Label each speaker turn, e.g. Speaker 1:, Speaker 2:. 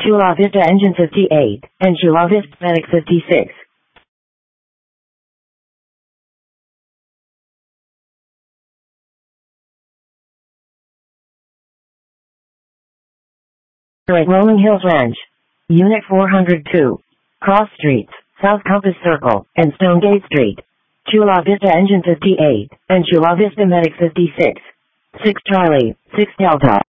Speaker 1: Chula Vista Engine 58, and Chula Vista Medic 56. At Rolling Hills Ranch. Unit 402. Cross Streets, South Compass Circle, and Stonegate Street. Chula Vista Engine 58, and Chula Vista Medic 56. 6 Charlie, 6 Delta.